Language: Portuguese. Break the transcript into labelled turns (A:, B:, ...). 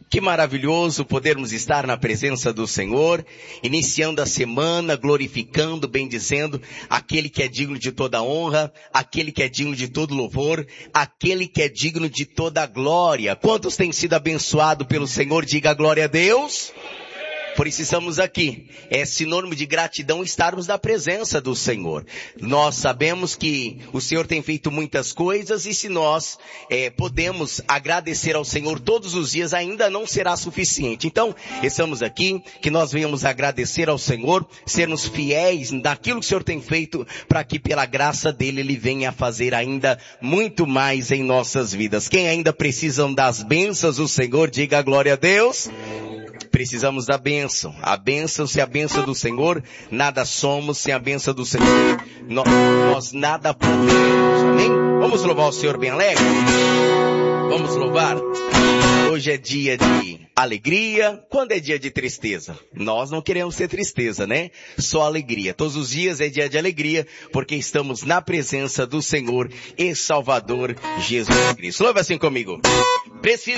A: Que maravilhoso podermos estar na presença do Senhor, iniciando a semana, glorificando, bendizendo aquele que é digno de toda honra, aquele que é digno de todo louvor, aquele que é digno de toda glória. Quantos têm sido abençoados pelo Senhor? Diga glória a Deus. Por isso estamos aqui. É sinônimo de gratidão estarmos na presença do Senhor. Nós sabemos que o Senhor tem feito muitas coisas e se nós podemos agradecer ao Senhor todos os dias, ainda não será suficiente. Então, estamos aqui, que nós venhamos agradecer ao Senhor, sermos fiéis naquilo que o Senhor tem feito, para que pela graça dele Ele venha a fazer ainda muito mais em nossas vidas. Quem ainda precisam das bênçãos do Senhor, diga glória a Deus. Precisamos da bênção. A bênção, sem a bênção do Senhor, nada somos. Sem a bênção do Senhor, nós nada podemos. Amém? Vamos louvar o Senhor bem alegre? Vamos louvar? Hoje é dia de alegria. Quando é dia de tristeza? Nós não queremos ter tristeza, né? Só alegria. Todos os dias é dia de alegria, porque estamos na presença do Senhor e Salvador Jesus Cristo. Louva assim comigo. Preciso